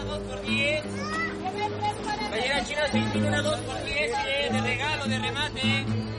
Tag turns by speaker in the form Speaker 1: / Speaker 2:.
Speaker 1: 2x10. Playera china 6.000, una 2x10, de regalo, de remate.